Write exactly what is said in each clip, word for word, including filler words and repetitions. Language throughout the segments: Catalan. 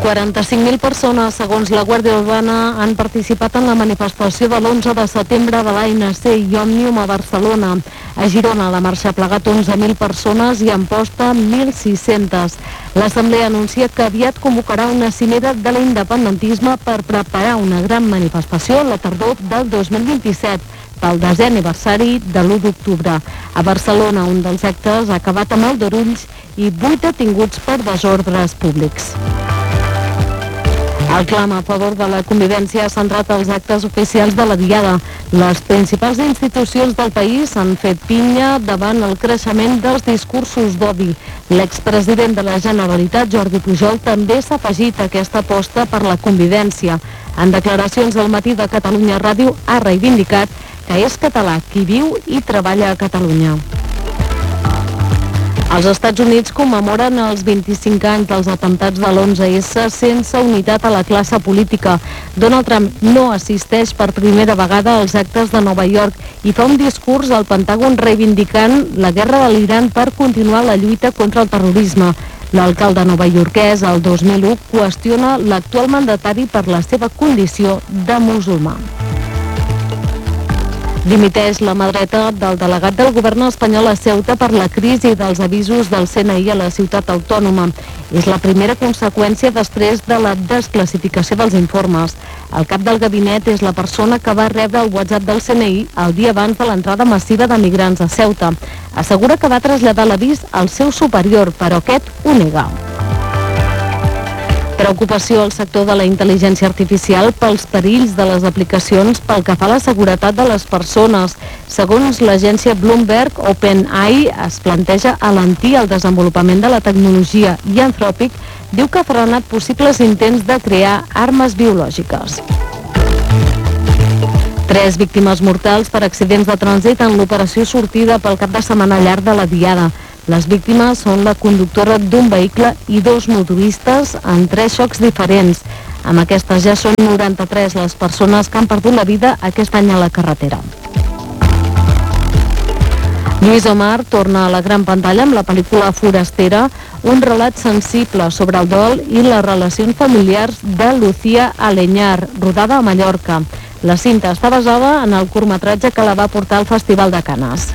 quaranta-cinc mil persones, segons la Guàrdia Urbana, han participat en la manifestació de l'onze de setembre de l'A N C i Òmnium a Barcelona. A Girona la marxa ha plegat onze mil persones i Amposta mil sis-centes. L'Assemblea anuncia que aviat convocarà una cimera de l'independentisme per preparar una gran manifestació a la tardor del dos mil vint-i-set pel desè aniversari de l'u d'octubre. A Barcelona, un dels actes ha acabat amb aldarulls i vuit detinguts per desordres públics. El clam a favor de la convivència ha centrat els actes oficials de la Diada. Les principals institucions del país han fet pinya davant el creixement dels discursos d'odi. L'expresident de la Generalitat, Jordi Pujol, també s'ha afegit a aquesta aposta per la convivència. En declaracions al matí de Catalunya Ràdio ha reivindicat que és català qui viu i treballa a Catalunya. Els Estats Units commemoren els vint-i-cinc anys dels atemptats de l'onze esse sense unitat a la classe política. Donald Trump no assisteix per primera vegada als actes de Nova York i fa un discurs al Pentàgon reivindicant la guerra de l'Iran per continuar la lluita contra el terrorisme. L'alcalde novaiorquès, el dos mil u, qüestiona l'actual mandatari per la seva condició de musulmà. Dimiteix la mà dreta del delegat del govern espanyol a Ceuta per la crisi dels avisos del C N I a la ciutat autònoma. És la primera conseqüència després de la desclassificació dels informes. El cap del gabinet és la persona que va rebre el WhatsApp del C N I el dia abans de l'entrada massiva de migrants a Ceuta. Assegura que va traslladar l'avís al seu superior, però aquest ho nega. Preocupació al sector de la intel·ligència artificial pels perills de les aplicacions pel que fa a la seguretat de les persones. Segons l'agència Bloomberg, OpenAI es planteja alentir el desenvolupament de la tecnologia i Anthropic diu que ha frenat possibles intents de crear armes biològiques. Tres víctimes mortals per accidents de trànsit en l'operació sortida pel cap de setmana llarg de la Diada. Les víctimes són la conductora d'un vehicle i dos motoristes en tres xocs diferents. Amb aquestes ja són noranta-tres les persones que han perdut la vida aquest any a la carretera. Lluís Omar torna a la gran pantalla amb la pel·lícula Forastera, un relat sensible sobre el dol i les relacions familiars de Lucía Aleñar, rodada a Mallorca. La cinta està basada en el curtmetratge que la va portar al Festival de Canes.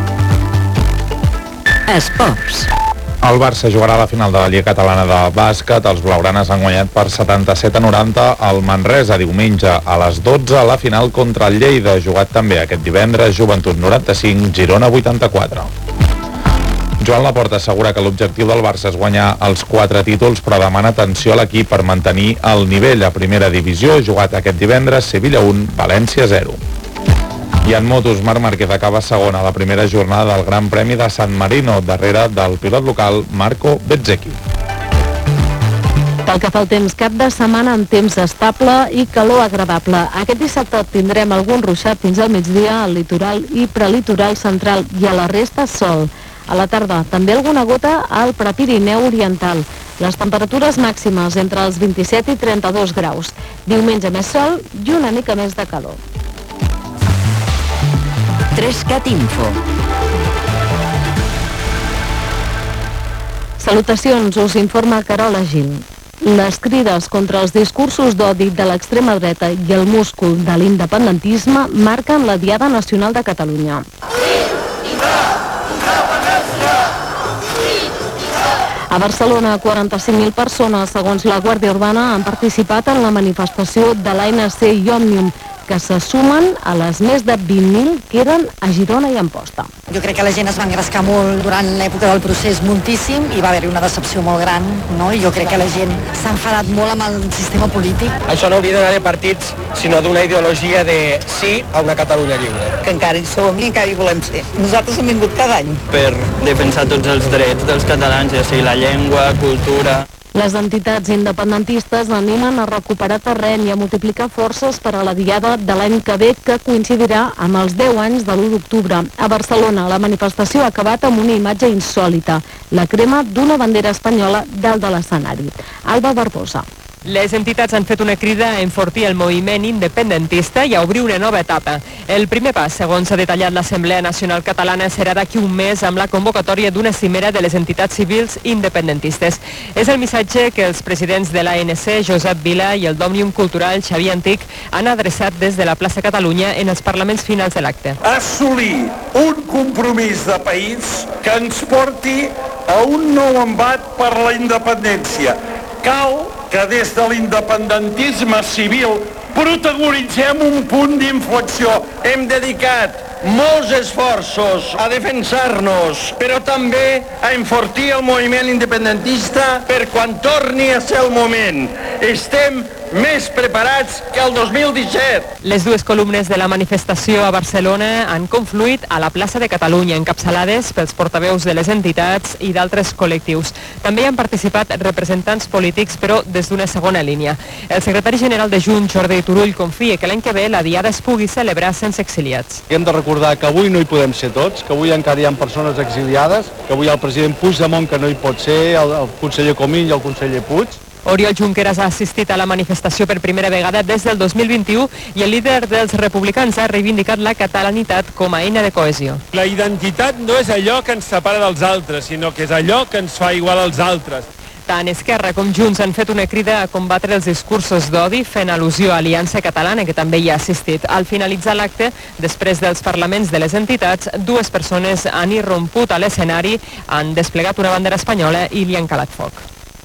Esports. El Barça jugarà a la final de la Lliga Catalana de Bàsquet. Els blaugranes han guanyat per setanta-set a noranta al Manresa diumenge a les dotze a la final contra el Lleida. Jugat també aquest divendres, Joventut noranta-cinc, Girona vuitanta-quatre. Joan Laporta assegura que l'objectiu del Barça és guanyar els quatre títols, però demana atenció a l'equip per mantenir el nivell a primera divisió. Jugat aquest divendres, Sevilla un, València zero. I en motos, Marc Márquez acaba segon a la primera jornada del Gran Premi de San Marino, darrere del pilot local Marco Bezzecchi. Pel que fa al temps, cap de setmana amb temps estable i calor agradable. Aquest dissabte tindrem algun ruixat fins al migdia al litoral i prelitoral central i a la resta sol. A la tarda també alguna gota al Prepirineu oriental. Les temperatures màximes entre els vint-i-set i trenta-dos graus. Diumenge més sol i una mica més de calor. Trescat Info. Salutacions, us informa Carola Gil. Les crides contra els discursos d'odi de l'extrema dreta i el múscul de l'independentisme marquen la Diada Nacional de Catalunya. A Barcelona, quaranta-cinc mil persones, segons la Guàrdia Urbana, han participat en la manifestació de l'A N C i Òmnium, que se sumen a les més de vint mil que eren a Girona i Amposta. Jo crec que la gent es va engrescar molt durant l'època del procés, moltíssim, i va haver-hi una decepció molt gran, no? I jo crec que la gent s'ha enfadat molt amb el sistema polític. Això no hauria d'anar de partits, sinó d'una ideologia de sí a una Catalunya lliure. Que encara hi som i encara hi volem ser. Nosaltres hem vingut cada any. Per defensar tots els drets dels catalans, ja sigui la llengua, cultura... Les entitats independentistes animen a recuperar terreny i a multiplicar forces per a la Diada de l'any que ve, que coincidirà amb els deu anys de l'u d'octubre. A Barcelona, la manifestació ha acabat amb una imatge insòlita, la crema d'una bandera espanyola dalt de l'escenari. Alba Barbosa. Les entitats han fet una crida a enfortir el moviment independentista i a obrir una nova etapa. El primer pas, segons ha detallat l'Assemblea Nacional Catalana, serà d'aquí un mes amb la convocatòria d'una cimera de les entitats civils independentistes. És el missatge que els presidents de l'A N C, Josep Vila, i el d'Òmnium Cultural, Xavier Antic, han adreçat des de la plaça Catalunya en els parlaments finals de l'acte. Assolir un compromís de país que ens porti a un nou embat per la independència. Cal que des de l'independentisme civil protagonitzem un punt d'inflexió. Hem dedicat molts esforços a defensar-nos, però també a enfortir el moviment independentista per quan torni a ser el moment. Estem més preparats que el dos mil disset. Les dues columnes de la manifestació a Barcelona han confluït a la plaça de Catalunya, encapçalades pels portaveus de les entitats i d'altres col·lectius. També hi han participat representants polítics, però des d'una segona línia. El secretari general de Junts, Jordi Turull, confia que l'any que ve la diada es pugui celebrar sense exiliats. Hem de recordar que avui no hi podem ser tots, que avui encara hi ha persones exiliades, que avui el president Puigdemont que no hi pot ser, el, el conseller Comín i el conseller Puig. Oriol Junqueras ha assistit a la manifestació per primera vegada des del dos mil vint-i-u i el líder dels republicans ha reivindicat la catalanitat com a eina de cohesió. La identitat no és allò que ens separa dels altres, sinó que és allò que ens fa igual als altres. Tant Esquerra com Junts han fet una crida a combatre els discursos d'odi fent al·lusió a Aliança Catalana, que també hi ha assistit. Al finalitzar l'acte, després dels parlaments de les entitats, dues persones han irromput a l'escenari, han desplegat una bandera espanyola i li han calat foc.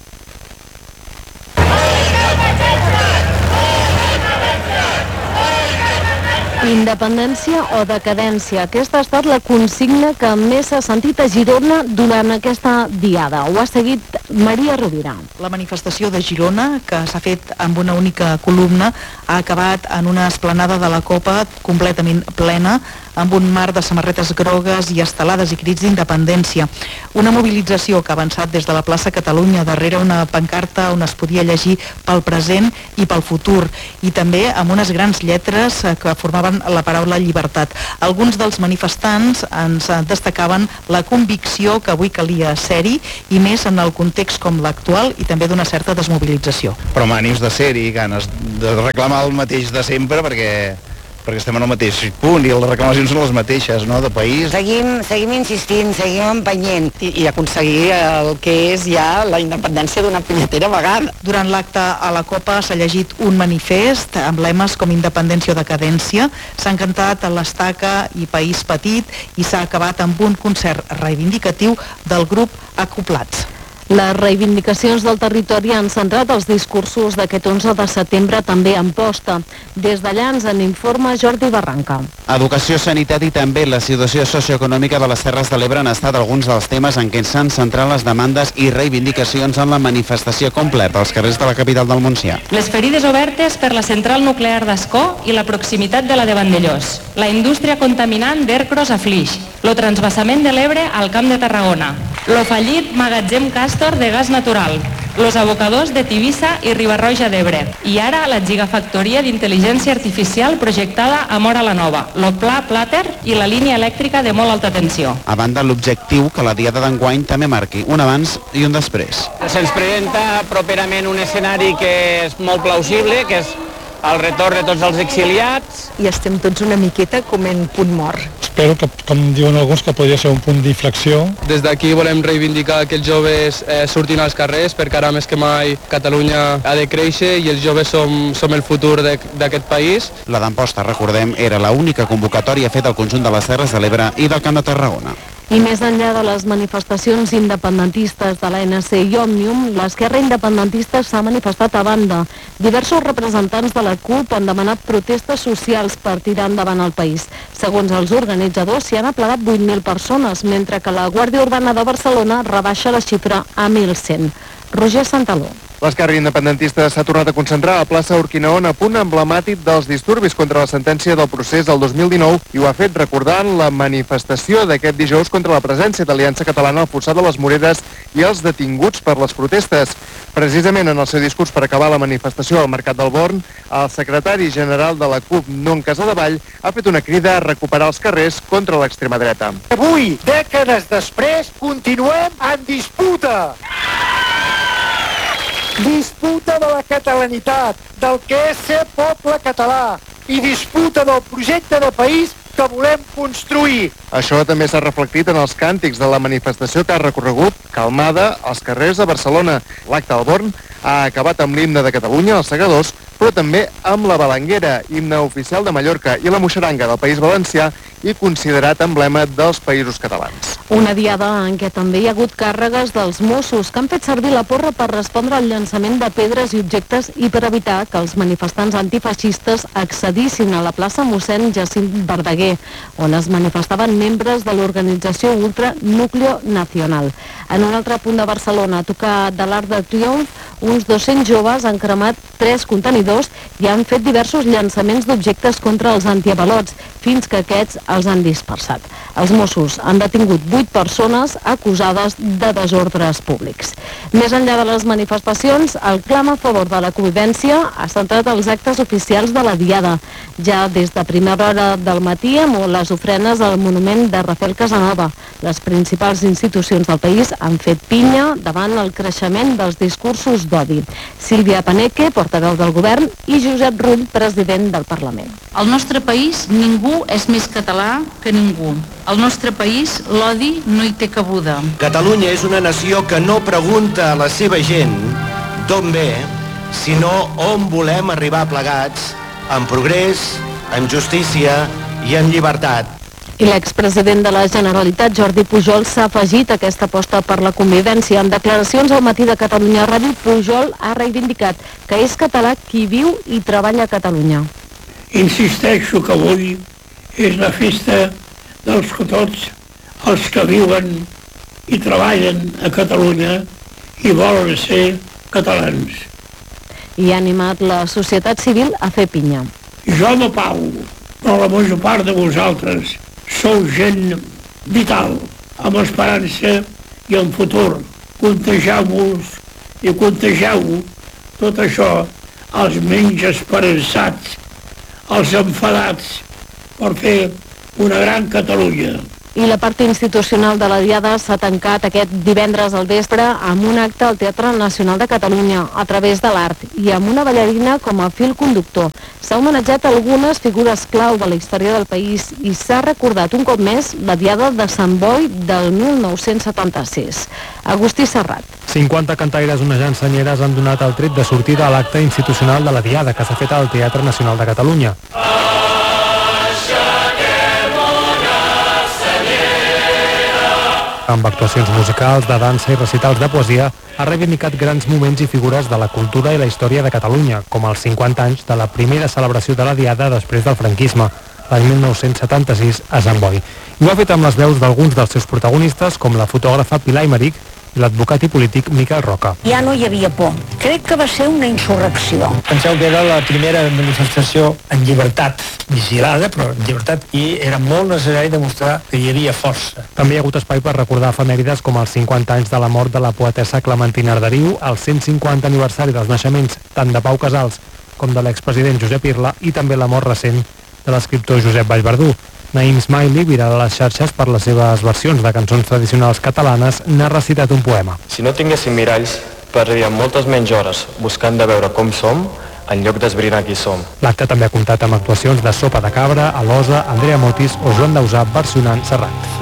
Independència o decadència? Aquesta ha estat la consigna que més s'ha sentit a Girona durant aquesta diada. Ho ha seguit Maria Rovira. La manifestació de Girona, que s'ha fet amb una única columna, ha acabat en una esplanada de la Copa completament plena, amb un mar de samarretes grogues i estelades i crits d'independència. Una mobilització que ha avançat des de la plaça Catalunya, darrere una pancarta on es podia llegir pel present i pel futur, i també amb unes grans lletres que formaven la paraula llibertat. Alguns dels manifestants ens destacaven la convicció que avui calia ser-hi, i més en el context com l'actual, i també d'una certa desmobilització. Però amb ànims de ser-hi, ganes de reclamar el mateix de sempre, perquè perquè estem en el mateix punt i les reclamacions són les mateixes, no?, de país. Seguim, seguim insistint, seguim empenyent i, i aconseguir el que és ja la independència d'una punyetera vegada. Durant l'acte a la Copa s'ha llegit un manifest amb lemes com independència o decadència, s'han cantat l'Estaca i País Petit i s'ha acabat amb un concert reivindicatiu del grup Acoplats. Les reivindicacions del territori han centrat els discursos d'aquest onze de setembre també en posta. Des d'allà ens en informa Jordi Barranca. Educació, sanitat i també la situació socioeconòmica de les Terres de l'Ebre han estat alguns dels temes en què s'han centrat les demandes i reivindicacions en la manifestació completa als carrers de la capital del Montsià. Les ferides obertes per la central nuclear d'Ascó i la proximitat de la de Vandellós. La indústria contaminant d'Ercros a Flix. Lo transvasament de l'Ebre al Camp de Tarragona. Lo fallit magatzem Castor de gas natural. Los abocadors de Tivissa i Riba-roja d'Ebre. I ara la gigafactoria d'intel·ligència artificial projectada a Móra la Nova, lo Pla Plàter i la línia elèctrica de molt alta tensió. A banda, l'objectiu que la diada d'enguany també marqui un abans i un després. Se'ns presenta properament un escenari que és molt plausible, que és el retorn de tots els exiliats. I estem tots una miqueta com en punt mort. Espero que, com diuen alguns, que podria ser un punt d'inflexió. Des d'aquí volem reivindicar que els joves eh, surtin als carrers, perquè ara més que mai Catalunya ha de créixer i els joves som, som el futur d'aquest país. La d'Amposta, recordem, era l'única convocatòria feta al conjunt de les Terres de l'Ebre i del Camp de Tarragona. I més enllà de les manifestacions independentistes de l'A N C i Òmnium, l'esquerra independentista s'ha manifestat a banda. Diversos representants de la CUP han demanat protestes socials per tirar endavant el país. Segons els organitzadors, s'hi han aplegat vuit mil persones, mentre que la Guàrdia Urbana de Barcelona rebaixa la xifra a mil cent. Roger Santaló. L'esquerra independentista s'ha tornat a concentrar a plaça Urquinaona, a punt emblemàtic dels disturbis contra la sentència del procés del dos mil dinou, i ho ha fet recordant la manifestació d'aquest dijous contra la presència d'Aliança Catalana al fossat de les Moreres i els detinguts per les protestes. Precisament en el seu discurs per acabar la manifestació al Mercat del Born, el secretari general de la CUP, Non Casadevall, ha fet una crida a recuperar els carrers contra l'extrema dreta. Avui, dècades després, continuem en disputa. disputa de la catalanitat, del que és ser poble català i disputa del projecte de país que volem construir. Això també s'ha reflectit en els càntics de la manifestació que ha recorregut calmada als carrers de Barcelona. L'acte al Born ha acabat amb l'himne de Catalunya, els segadors, però també amb la balanguera, himne oficial de Mallorca, i la moixeranga del País Valencià i considerat emblema dels països catalans. Una diada en què també hi ha hagut càrregues dels Mossos que han fet servir la porra per respondre al llançament de pedres i objectes i per evitar que els manifestants antifeixistes accedissin a la plaça mossèn Jacint Verdaguer, on es manifestaven membres de l'organització Ultra Núcleo Nacional. En un altre punt de Barcelona, a tocar de l'Arc de Triomf, uns dos-cents joves han cremat tres contenidors i han fet diversos llançaments d'objectes contra els antiavalots, fins que aquests els han dispersat. Els Mossos han detingut vuit persones acusades de desordres públics. Més enllà de les manifestacions, el clam a favor de la convivència ha centrat els actes oficials de la Diada. Ja des de primera hora del matí, amb les ofrenes al monument de Rafael Casanova. Les principals institucions del país han fet pinya davant el creixement dels discursos d'odi. Sílvia Paneque, portaveu del govern, i Josep Rull, president del Parlament. Al nostre país ningú és més català que ningú. Al nostre país l'odi no hi té cabuda. Catalunya és una nació que no pregunta a la seva gent d'on ve, sinó on volem arribar plegats, amb progrés, amb justícia i amb llibertat. I l'expresident de la Generalitat, Jordi Pujol, s'ha afegit a aquesta aposta per la convivència. En declaracions al matí de Catalunya Ràdio, Pujol ha reivindicat que és català qui viu i treballa a Catalunya. Insisteixo que avui és la festa dels que tots els que viuen i treballen a Catalunya i volen ser catalans. I ha animat la societat civil a fer pinya. Jo no pau, però la major part de vosaltres sou gent vital, amb esperança i amb futur. Contagieu-vos i contagieu tot això als menys esperançats, als enfadats, per fer una gran Catalunya. I la part institucional de la Diada s'ha tancat aquest divendres al vespre amb un acte al Teatre Nacional de Catalunya a través de l'art i amb una ballarina com a fil conductor. S'ha homenatjat algunes figures clau de la història del país i s'ha recordat un cop més la Diada de Sant Boi del mil nou-cents setanta-sis. Agustí Serrat. cinquanta cantaires onejants senyeres han donat el tret de sortida a l'acte institucional de la Diada que s'ha fet al Teatre Nacional de Catalunya. Amb actuacions musicals, de dansa i recitals de poesia, ha reivindicat grans moments i figures de la cultura i la història de Catalunya, com els cinquanta anys de la primera celebració de la Diada després del franquisme, l'any mil nou-cents setanta-sis a Sant Boi. I ho ha fet amb les veus d'alguns dels seus protagonistes, com la fotògrafa Pilar Aymeric i l'advocat i polític Miquel Roca. Ja no hi havia por. Crec que va ser una insurrecció. Penseu que era la primera manifestació en llibertat, vigilada, però en llibertat, i era molt necessari demostrar que hi havia força. També hi ha hagut espai per recordar efemèrides com els cinquanta anys de la mort de la poetessa Clementina Arderiu, el cent cinquanta aniversari dels naixements tant de Pau Casals com de l'expresident Josep Irla i també la mort recent de l'escriptor Josep Vallverdú. Naïm Smiley, viral a les xarxes per les seves versions de cançons tradicionals catalanes, n'ha recitat un poema. Si no tinguéssim miralls, perdríem moltes menys hores buscant de veure com som en lloc d'esbrinar qui som. L'acte també ha comptat amb actuacions de Sopa de Cabra, Alosa, Andrea Motis o Joan Dausà versionant Serrat.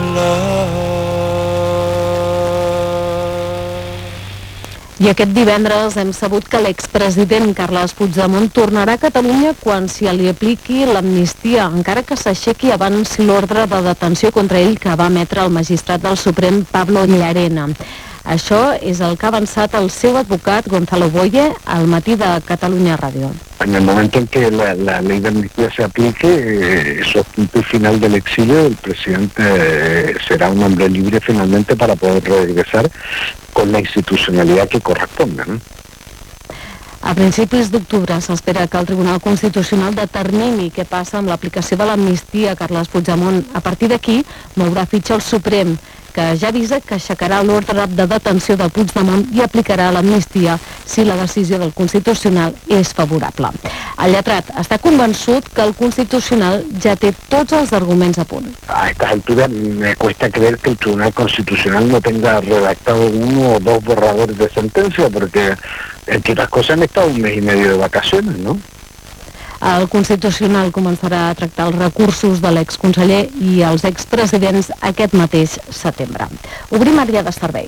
I aquest divendres hem sabut que l'expresident Carles Puigdemont tornarà a Catalunya quan s'hi li apliqui l'amnistia, encara que s'aixequi abans l'ordre de detenció contra ell que va emetre el magistrat del Suprem Pablo Llarena. Això és el que ha avançat el seu advocat Gonzalo Boye al matí de Catalunya Ràdio. En el momento en que la, la ley de amnistía se aplique, eh, esos puntos final del exilio, el presidente eh, será un hombre libre finalmente para poder regresar con la institucionalidad que corresponda, ¿no? A principis d'octubre s'espera que el Tribunal Constitucional determini què passa amb l'aplicació de l'amnistia a Carles Puigdemont. A partir d'aquí mourà fitxa el Suprem, que ja avisa que aixecarà l'ordre de detenció de Puigdemont i aplicarà l'amnistia si la decisió del Constitucional és favorable. El lletrat està convençut que el Constitucional ja té tots els arguments a punt. A estas alturas me cuesta creer que el Tribunal Constitucional no tenga redactado uno o dos borradores de sentencia, porque entre otras cosas han estado un mes y medio de vacaciones, ¿no? El Constitucional començarà a tractar els recursos de l'exconseller i els expresidents aquest mateix setembre. Obrim àrea de servei.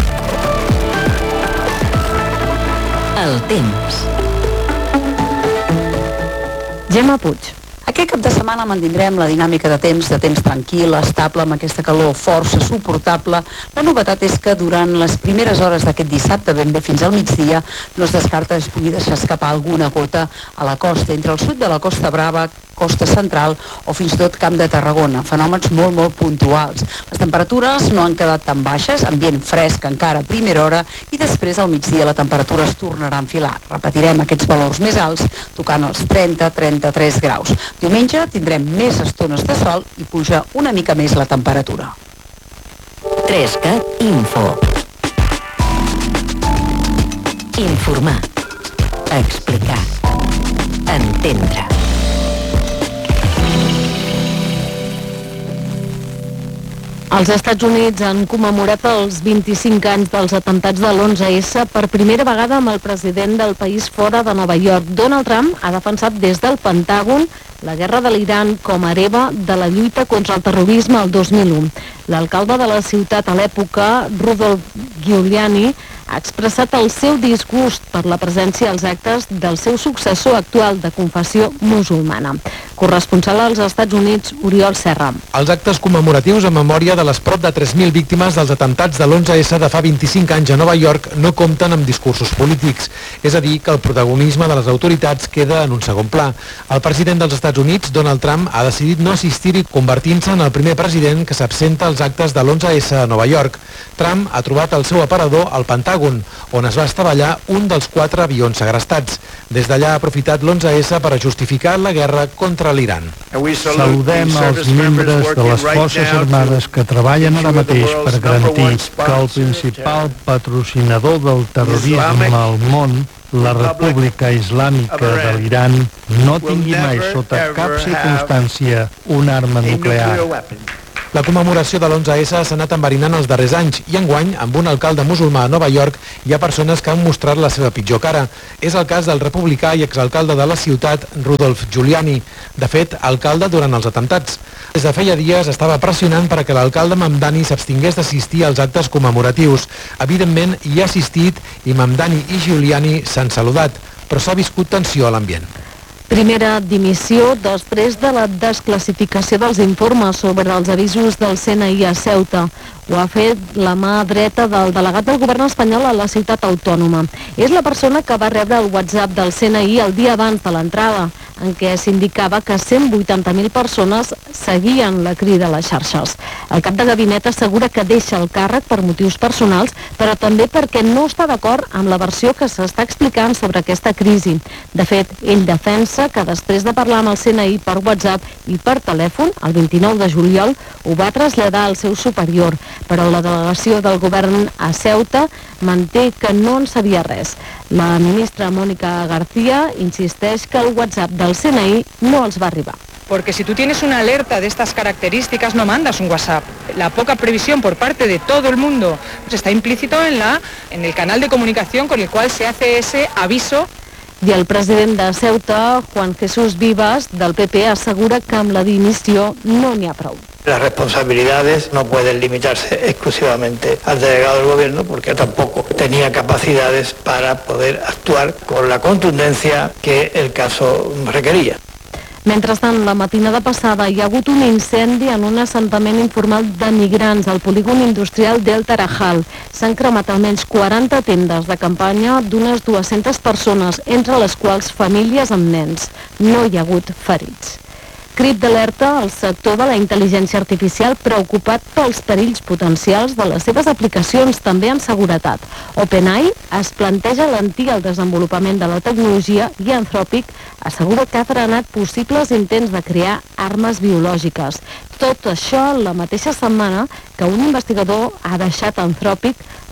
El temps. Gemma Puig. Aquest cap de setmana mantindrem la dinàmica de temps, de temps tranquil, estable, amb aquesta calor força suportable. La novetat és que durant les primeres hores d'aquest dissabte, ben bé fins al migdia, no es descarta que es pugui deixar escapar alguna gota a la costa, entre el sud de la Costa Brava, costa central o fins i tot Camp de Tarragona. Fenòmens molt, molt puntuals. Les temperatures no han quedat tan baixes, ambient fresc encara a primera hora i després al migdia la temperatura es tornarà a enfilar. Repetirem aquests valors més alts, tocant els trenta a trenta-tres graus. Diumenge tindrem més estones de sol i puja una mica més la temperatura. Trescat Info. Informar. Explicar. Entendre. Els Estats Units han commemorat els vint-i-cinc anys dels atemptats de l'onze esse per primera vegada amb el president del país fora de Nova York. Donald Trump ha defensat des del Pentàgon la guerra de l'Iran com a hereva de la lluita contra el terrorisme el dos mil u. L'alcalde de la ciutat a l'època, Rudolph Giuliani, ha expressat el seu disgust per la presència als actes del seu successor actual de confessió musulmana. Corresponsal als Estats Units, Oriol Serra. Els actes commemoratius en memòria de les prop de tres mil víctimes dels atemptats de l'onze esse de fa vint-i-cinc anys a Nova York no compten amb discursos polítics. És a dir, que el protagonisme de les autoritats queda en un segon pla. El president dels Estats Units, Donald Trump, ha decidit no assistir-hi, convertint-se en el primer president que s'absenta als actes de l'onze esse a Nova York. Trump ha trobat el seu aparador al Pentàgon, on es va estavellar un dels quatre avions segrestats. Des d'allà ha aprofitat l'onze esse per a justificar la guerra contra l'Iran. Saludem els membres de les Forces Armades que treballen ara mateix per garantir que el principal patrocinador del terrorisme al món, la República Islàmica de l'Iran, no tingui mai sota cap circumstància una arma nuclear. La commemoració de l'onze esse s'ha anat enverinant els darrers anys i enguany, amb un alcalde musulmà a Nova York, hi ha persones que han mostrat la seva pitjor cara. És el cas del republicà i exalcalde de la ciutat, Rudolph Giuliani. De fet, alcalde durant els atemptats. Des de feia dies estava pressionant perquè l'alcalde Mamdani s'abstingués d'assistir als actes commemoratius. Evidentment, hi ha assistit i Mamdani i Giuliani s'han saludat, però s'ha viscut tensió a l'ambient. Primera dimissió després de la desclassificació dels informes sobre els avisos del C N I a Ceuta. Ho ha fet la mà dreta del delegat del govern espanyol a la ciutat autònoma. És la persona que va rebre el WhatsApp del C N I el dia abans de l'entrada, en què s'indicava que cent vuitanta mil persones seguien la crida a les xarxes. El cap de gabinet assegura que deixa el càrrec per motius personals, però també perquè no està d'acord amb la versió que s'està explicant sobre aquesta crisi. De fet, ell defensa que després de parlar amb el C N I per WhatsApp i per telèfon, el vint-i-nou de juliol, ho va traslladar al seu superior, però la delegació del govern a Ceuta manté que no en sabia res. La ministra Mónica García insisteix que el WhatsApp del C N I no els va arribar. Porque si tú tienes una alerta de estas características no mandas un WhatsApp. La poca previsión por parte de todo el mundo pues está implícito en, la, en el canal de comunicación con el cual se hace ese aviso. I el president de Ceuta, Juan Jesús Vivas, del P P, assegura que amb la dimissió no n'hi ha prou. Las responsabilidades no pueden limitarse exclusivamente al delegado del gobierno porque tampoco tenía capacidades para poder actuar con la contundencia que el caso requería. Mentrestant, la matinada passada hi ha hagut un incendi en un assentament informal de migrants al polígon industrial del Tarajal. S'han cremat almenys quaranta tendes de campanya d'unes dues-centes persones, entre les quals famílies amb nens. No hi ha hagut ferits. Crit d'alerta al sector de la intel·ligència artificial preocupat pels perills potencials de les seves aplicacions, també en seguretat. OpenAI es planteja alentir el desenvolupament de la tecnologia i Anthropic assegura que ha frenat possibles intents de crear armes biològiques. Tot això la mateixa setmana que un investigador ha deixat Anthropic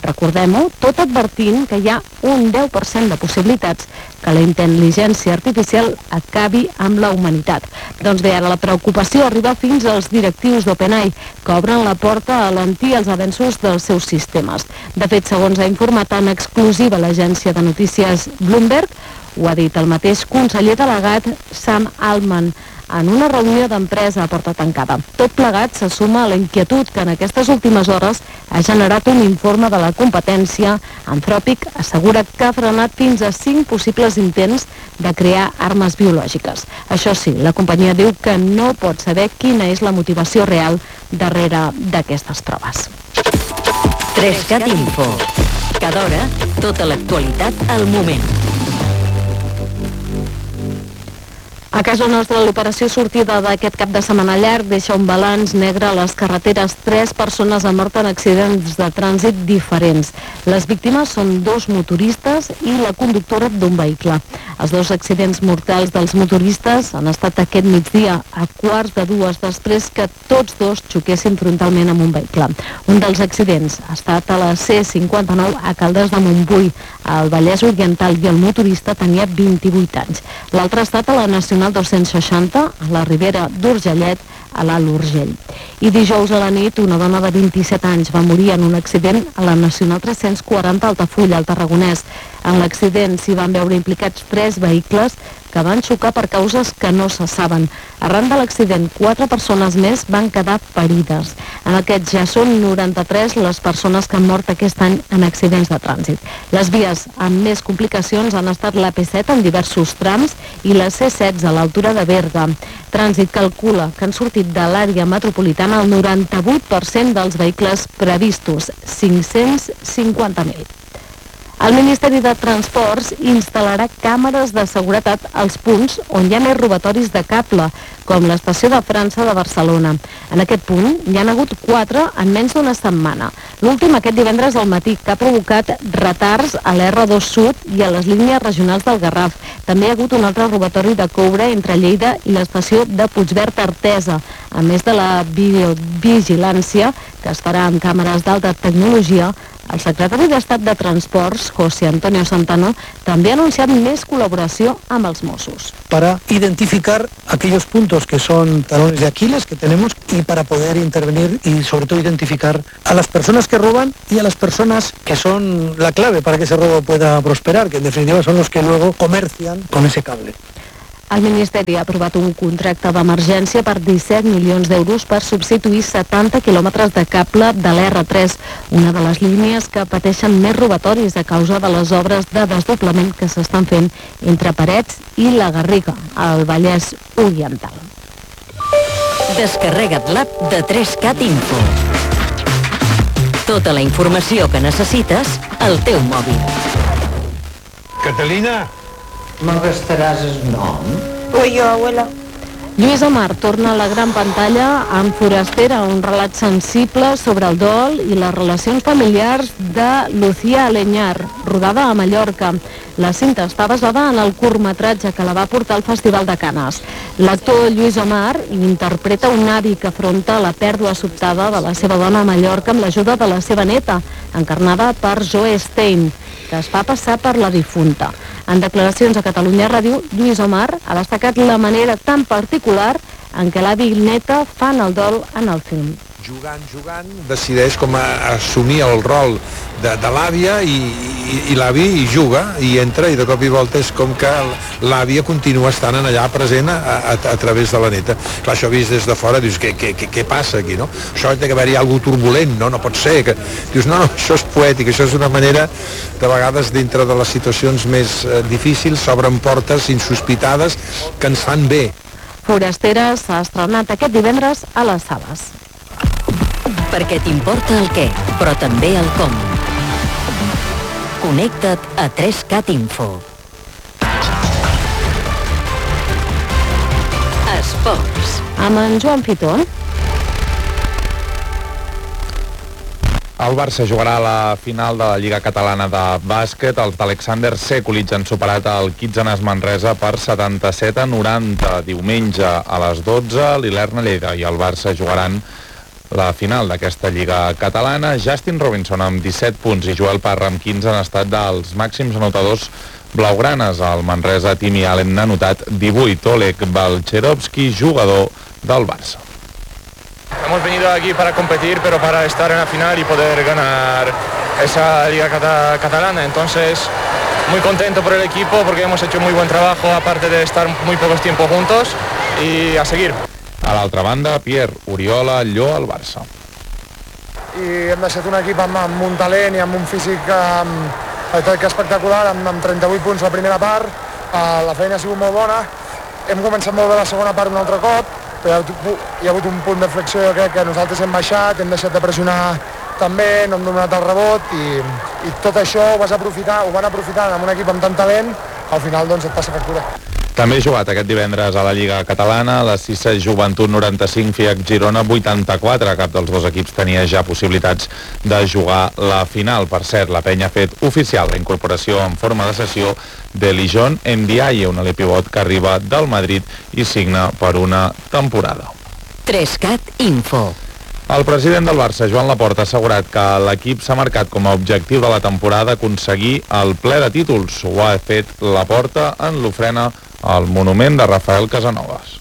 Recordem-ho, tot advertint que hi ha un deu per cent de possibilitats que la intel·ligència artificial acabi amb la humanitat. Doncs bé, ara la preocupació arriba fins als directius d'OpenAI, que obren la porta a alentir els avenços dels seus sistemes. De fet, segons ha informat en exclusiva l'agència de notícies Bloomberg, ho ha dit el mateix conseller delegat Sam Altman en una reunió d'empresa a porta tancada. Tot plegat se suma a la inquietud que en aquestes últimes hores ha generat un informe de la competència. Anthropic assegura que ha frenat fins a cinc possibles intents de crear armes biològiques. Això sí, la companyia diu que no pot saber quina és la motivació real darrere d'aquestes proves. tres cat Info. Cada hora, tota l'actualitat al moment. A casa nostra, l'operació sortida d'aquest cap de setmana llarg deixa un balanç negre a les carreteres. Tres persones han mort en accidents de trànsit diferents. Les víctimes són dos motoristes i la conductora d'un vehicle. Els dos accidents mortals dels motoristes han estat aquest migdia a quarts de dues després que tots dos xoquessin frontalment amb un vehicle. Un dels accidents ha estat a la C cinquanta-nou a Caldes de Montbui, al Vallès Oriental, i el motorista tenia vint-i-vuit anys. L'altre ha estat a la Nacional dos-cents seixanta, a la Ribera d'Urgellet, a l'Alt Urgell. I dijous a la nit, una dona de vint-i-set anys va morir en un accident a la Nacional tres-cents quaranta a Altafulla, al Tarragonès. En l'accident s'hi van veure implicats tres vehicles que van xocar per causes que no se saben. Arran de l'accident, quatre persones més van quedar ferides. En aquest ja són noranta-tres les persones que han mort aquest any en accidents de trànsit. Les vies amb més complicacions han estat la P set en diversos trams i la C setze a l'altura de Berga. Trànsit calcula que han sortit de l'àrea metropolitana el noranta-vuit per cent dels vehicles previstos, cinc-cents cinquanta mil. El Ministeri de Transports instal·larà càmeres de seguretat als punts on hi ha més robatoris de cable, com l'estació de França de Barcelona. En aquest punt hi han hagut quatre en menys d'una setmana. L'últim aquest divendres al matí, que ha provocat retards a l'erra dos Sud i a les línies regionals del Garraf. També hi ha hagut un altre robatori de coure entre Lleida i l'estació de Puigverd Artesa, a més de la videovigilància que es farà amb càmeres d'alta tecnologia. El secretari d'Estat de Transports, José Antonio Santano, també ha anunciat més colaboració amb els Mossos. Para identificar aquellos puntos que son talones de Aquiles que tenemos y para poder intervenir y sobre todo identificar a las personas que roban y a las personas que son la clave para que ese robo pueda prosperar, que en definitiva son los que luego comercian con ese cable. El Ministeri ha aprovat un contracte d'emergència per disset milions d'euros per substituir setanta quilòmetres de cable de l'erra tres, una de les línies que pateixen més robatoris a causa de les obres de desdoblament que s'estan fent entre Parets i la Garriga, al Vallès Oriental. Descarrega't l'app de tres cat Info. Tota la informació que necessites al teu mòbil. Catalina, m'agastaràs el nom? Oi, jo, abuela. Lluís Omar torna a la gran pantalla amb Forastera, un relat sensible sobre el dol i les relacions familiars de Lucía Aleñar, rodada a Mallorca. La cinta està basada en el curtmetratge que la va portar al Festival de Canes. L'actor Lluís Omar interpreta un avi que afronta la pèrdua sobtada de la seva dona a Mallorca amb l'ajuda de la seva neta, encarnada per Zoe Stein, que es fa passar per la difunta. En declaracions a Catalunya Ràdio, Lluís Omar ha destacat la manera tan particular en què l'avi i neta fan el dol en el film. Jugant, jugant, decideix com a assumir el rol de, de l'àvia i, i, i l'avi hi juga i entra i de cop i volta és com que l'àvia continua estant allà present a, a, a través de la neta. Clar, això vist des de fora, dius, què, què, què, què passa aquí, no? Això té que haver-hi alguna cosa turbulent, no? No pot ser. Que... Dius, no, no, això és poètic, això és una manera, de vegades, dintre de les situacions més eh, difícils, s'obren portes insospitades que ens fan bé. Forastera s'ha estrenat aquest divendres a les sales. Perquè t'importa el què, però també el com. Connecta't a tres cat Info. Esports. Amb en Joan Fitón. El Barça jugarà a la final de la Lliga Catalana de Bàsquet. Els d'Alexander Sekulic han superat el Kitsanes Manresa per setanta-set a noranta. Diumenge a les dotze, l'Ilerna Lleida i el Barça jugaran la final d'aquesta Lliga catalana. Justin Robinson amb disset punts i Joel Parra amb quinze han estat dels màxims anotadors blaugranes. El Manresa Timi Allen n'ha anotat divuit. Oleg Balcherovski, jugador del Barça. Hemos venido aquí para competir, pero para estar en la final y poder ganar esa Liga cata- catalana. Entonces, muy contento por el equipo porque hemos hecho muy buen trabajo, aparte de estar muy pocos tiempos juntos, y a seguir. A l'altra banda, Pierre Oriola, Llor al Barça. I hem deixat un equip amb, amb un talent i amb un físic amb, tot que espectacular, amb, amb trenta-vuit punts la primera part. Uh, la feina ha sigut molt bona. Hem començat molt bé la segona part un altre cop, però hi ha, hagut, hi ha hagut un punt de flexió, jo crec que nosaltres hem baixat, hem deixat de pressionar també, no hem donat el rebot i, i tot això ho vas aprofitar, ho van aprofitar amb un equip amb tant talent, al final doncs et passa factura. També ha jugat aquest divendres a la Lliga Catalana, la Cissa Joventut noranta-cinc, Fiac Girona vuitanta-quatre. Cap dels dos equips tenia ja possibilitats de jugar la final. Per cert, la penya ha fet oficial la incorporació en forma de sessió de Lijon Ndiaye, un alipivot que arriba del Madrid i signa per una temporada. Trescat Info. El president del Barça, Joan Laporta, ha assegurat que l'equip s'ha marcat com a objectiu de la temporada aconseguir el ple de títols. Ho ha fet Laporta en l'ofrena al monument de Rafael Casanovas.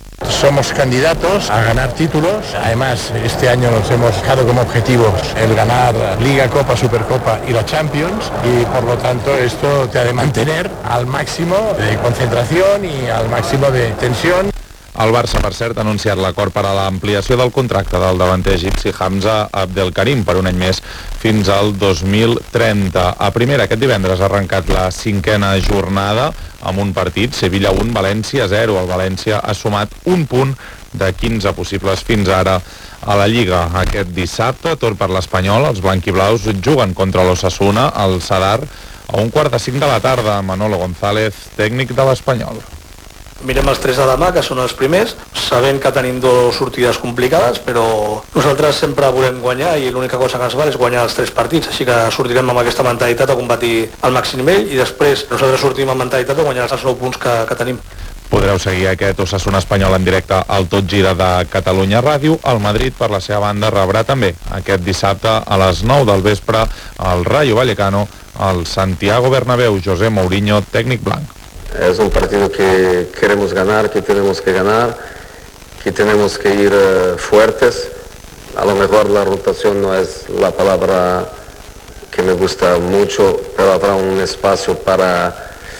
Somos candidatos a ganar títulos. Además, este año nos hemos dejado como objetivos el ganar Liga, Copa, Supercopa y la Champions, y por lo tanto esto te ha de mantener al máximo de concentración y al máximo de tensión. El Barça, per cert, ha anunciat l'acord per a l'ampliació del contracte del davanter egipci Hamza Abdelkarim per un any més fins al dos mil trenta. A primera, aquest divendres ha arrencat la cinquena jornada amb un partit, Sevilla un, València zero. El València ha sumat un punt de quinze possibles fins ara a la Lliga. Aquest dissabte, tot per l'Espanyol, els blanquiblaus juguen contra l'Osasuna al Sadar a un quart de cinc de la tarda. Manolo González, tècnic de l'Espanyol. Mirem els tres de demà, que són els primers, sabent que tenim dues sortides complicades, però nosaltres sempre volem guanyar i l'única cosa que ens val és guanyar els tres partits, així que sortirem amb aquesta mentalitat a competir al màxim nivell i després nosaltres sortim amb mentalitat a guanyar els nou punts que, que tenim. Podreu seguir aquest Osasuna Espanyol en directe al Tot Gira de Catalunya Ràdio. El Madrid, per la seva banda, rebrà també aquest dissabte a les nou del vespre al Rayo Vallecano, al Santiago Bernabéu. José Mourinho, tècnic blanc. Es un partido que queremos ganar, que tenemos que ganar, que tenemos que ir uh, fuertes. A lo mejor la rotación no es la palabra que me gusta mucho, pero habrá un espacio para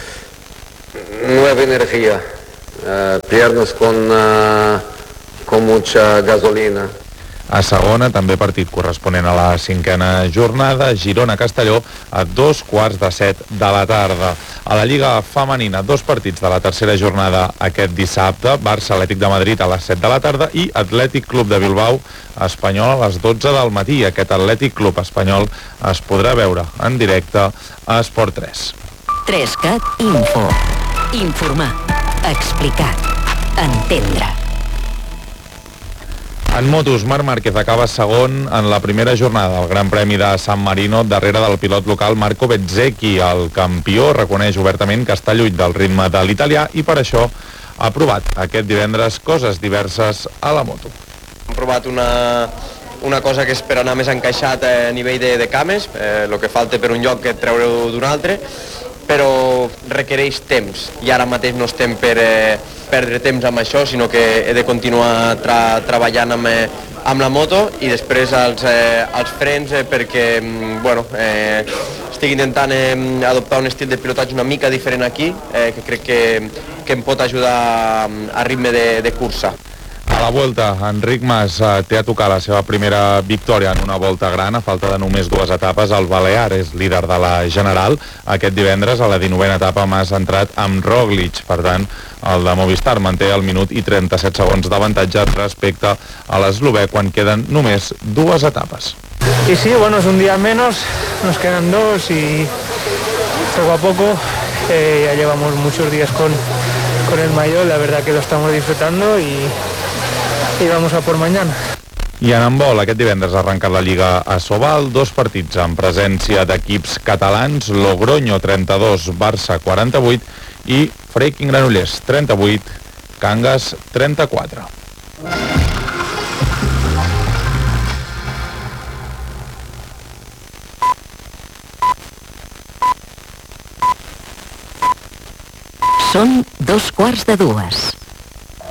nueva energía, uh, piernas con, uh, con mucha gasolina. A segona, també partit corresponent a la cinquena jornada, Girona-Castelló a dos quarts de set de la tarda. A la Lliga Femenina, dos partits de la tercera jornada aquest dissabte, Barça-Atlètic de Madrid a les set de la tarda i Atlètic Club de Bilbao Espanyol a les dotze del matí. Aquest Atlètic Club Espanyol es podrà veure en directe a Esport tres. Trescat Info. Informar. Explicar. Entendre. En motos, Marc Márquez acaba segon en la primera jornada del Gran Premi de San Marino darrere del pilot local Marco Bezzecchi. El campió reconeix obertament que està lluny del ritme de l'italià i per això ha provat aquest divendres coses diverses a la moto. Hem provat una, una cosa que és per anar més encaixat a nivell de, de cames, eh, el que falta per un lloc que treure d'un altre, però requereix temps i ara mateix no estem per eh, perdre temps amb això, sinó que he de continuar tra treballant amb, eh, amb la moto i després els, eh, els frens eh, perquè bueno, eh, estic intentant eh, adoptar un estil de pilotatge una mica diferent aquí, eh, que crec que, que em pot ajudar a ritme de, de cursa. A la Vuelta, Enric Mas eh, té a tocar la seva primera victòria en una volta gran, a falta de només dues etapes. El Balear és líder de la General. Aquest divendres, a la dinovena etapa, Mas ha entrat amb Roglic. Per tant, el de Movistar manté el minut i trenta-set segons d'avantatge respecte a l'eslovè quan queden només dues etapes. Y sí, bueno, es un día menos, nos quedan dos y poco a poco eh, ya llevamos muchos días con, con el maillot, la verdad que lo estamos disfrutando y i vamos a por mañana. I en handbol, aquest divendres ha arrencat la Lliga a Sobal, dos partits amb presència d'equips catalans, Logroño trenta-dos, Barça quaranta-vuit i Freiking Granollers trenta-vuit, Cangas trenta-quatre. Són dos quarts de dues.